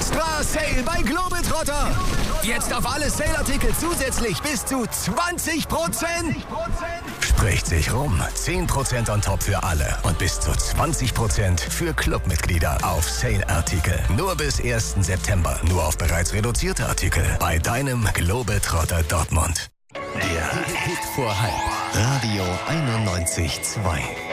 Extra Sale bei Globetrotter. Jetzt auf alle Sale-Artikel zusätzlich bis zu 20%. Spricht sich rum. 10% on top für alle und bis zu 20% für Clubmitglieder auf Sale-Artikel. Nur bis 1. September. Nur auf bereits reduzierte Artikel bei deinem Globetrotter Dortmund. Der Hit vor halb. Radio 91.2.